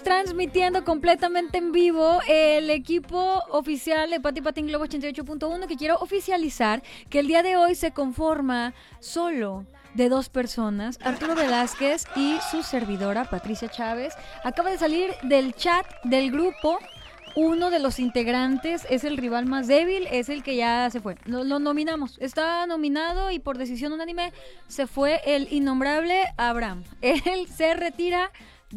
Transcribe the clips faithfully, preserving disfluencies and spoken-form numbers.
transmitiendo completamente en vivo el equipo oficial de Pati Patín Globo ochenta y ocho punto uno, que quiero oficializar que el día de hoy se conforma solo de dos personas, Arturo Velázquez y su servidora Patricia Chávez. Acaba de salir del chat del grupo. Uno de los integrantes es el rival más débil, es el que ya se fue. Lo, lo nominamos, está nominado y por decisión unánime se fue el innombrable Abraham. Él se retira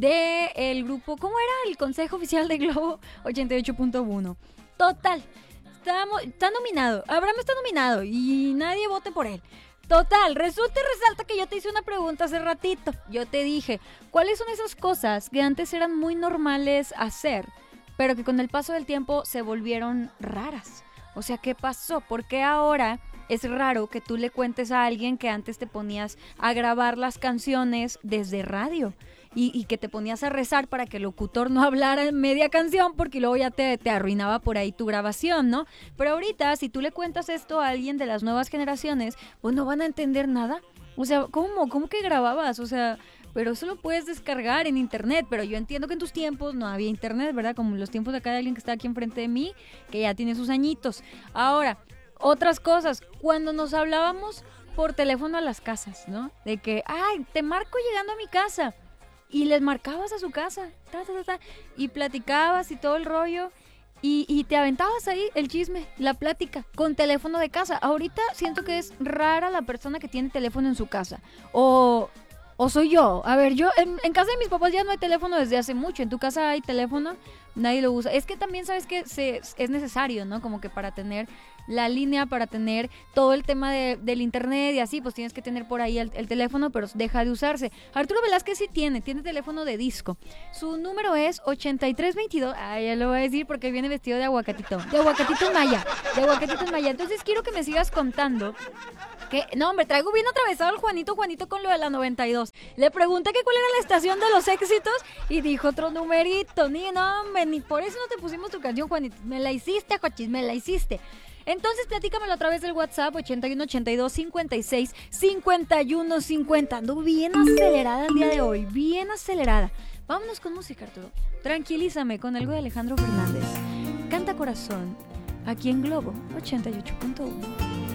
del grupo, ¿cómo era? El Consejo Oficial de Globo ochenta y ocho punto uno. Total, está, está nominado, Abraham está nominado y nadie vote por él. Total, resulta y resalta que yo te hice una pregunta hace ratito. Yo te dije, ¿cuáles son esas cosas que antes eran muy normales hacer, pero que con el paso del tiempo se volvieron raras? O sea, ¿qué pasó? ¿Por qué ahora es raro que tú le cuentes a alguien que antes te ponías a grabar las canciones desde radio? Y, y que te ponías a rezar para que el locutor no hablara en media canción, porque luego ya te, te arruinaba por ahí tu grabación, ¿no? Pero ahorita, si tú le cuentas esto a alguien de las nuevas generaciones, pues no van a entender nada. O sea, ¿cómo? ¿Cómo que grababas? O sea, pero eso lo puedes descargar en internet. Pero yo entiendo que en tus tiempos no había internet, ¿verdad? Como en los tiempos de acá de alguien que está aquí enfrente de mí, que ya tiene sus añitos. Ahora, otras cosas. Cuando nos hablábamos por teléfono a las casas, ¿no? De que, ay, te marco llegando a mi casa. Y les marcabas a su casa, ta, ta, ta, ta, y platicabas y todo el rollo, y, y te aventabas ahí el chisme, la plática, con teléfono de casa. Ahorita siento que es rara la persona que tiene teléfono en su casa. O, o soy yo. A ver, yo, en, en casa de mis papás ya no hay teléfono desde hace mucho. En tu casa hay teléfono, nadie lo usa. Es que también sabes que se, es necesario, ¿no? Como que para tener la línea, para tener todo el tema de, del internet y así, pues tienes que tener por ahí el, el teléfono, pero deja de usarse. Arturo Velázquez sí tiene, tiene teléfono de disco. Su número es ochenta y tres veintidós. Ah, ya lo voy a decir porque viene vestido de aguacatito. De aguacatito maya. De aguacatito maya. Entonces quiero que me sigas contando que, no, hombre, traigo bien atravesado el Juanito, Juanito con lo de la noventa y dos. Le pregunté que cuál era la estación de los éxitos y dijo otro numerito. Ni, no, hombre, ni por eso no te pusimos tu canción, Juanito. Me la hiciste, Jochis, me la hiciste. Entonces platícamelo a través del WhatsApp ochenta y uno ochenta y dos cincuenta y seis cincuenta y uno cincuenta. Ando bien acelerada el día de hoy, bien acelerada. Vámonos con música, Arturo. Tranquilízame con algo de Alejandro Fernández. Canta Corazón, aquí en Globo ochenta y ocho punto uno.